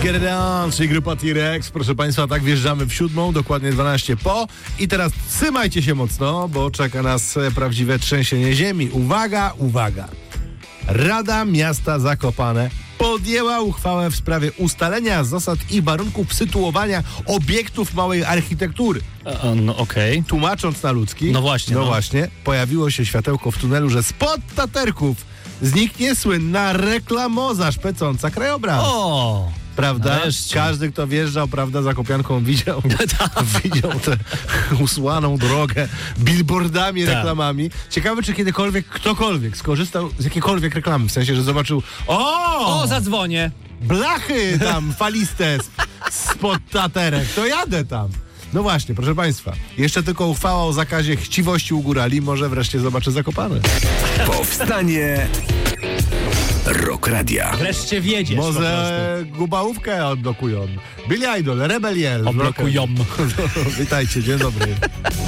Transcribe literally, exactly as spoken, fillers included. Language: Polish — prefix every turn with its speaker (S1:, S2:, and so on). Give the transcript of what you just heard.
S1: Get It On, czyli grupa T-Rex. Proszę Państwa, tak wjeżdżamy w siódmą, dokładnie dwanaście po. I teraz trzymajcie się mocno, bo czeka nas prawdziwe trzęsienie ziemi. Uwaga, uwaga. Rada Miasta Zakopane podjęła uchwałę w sprawie ustalenia zasad i warunków sytuowania obiektów małej architektury.
S2: E, no okej. Okay.
S1: Tłumacząc na ludzki,
S2: no właśnie,
S1: no,
S2: no.
S1: właśnie, pojawiło się światełko w tunelu, że spod taterków zniknie słynna reklamoza szpecąca krajobraz.
S2: O!
S1: Prawda?
S2: Nareszcie.
S1: Każdy, kto wjeżdżał, prawda, Zakopianką widział, widział tę usłaną drogę billboardami,
S2: tak.
S1: reklamami. Ciekawe, czy kiedykolwiek ktokolwiek skorzystał z jakiejkolwiek reklamy, w sensie, że zobaczył o!
S2: O, zadzwonię.
S1: Blachy tam faliste spod taterek, to jadę tam. No właśnie, proszę Państwa, jeszcze tylko uchwała o zakazie chciwości u górali, może wreszcie zobaczę Zakopane.
S3: Powstanie Rock Radia.
S2: Wreszcie wiedziesz.
S1: Może gubałówkę odblokują. Billy Idol, Rebel Yell.
S2: Odblokują.
S1: Witajcie, dzień dobry.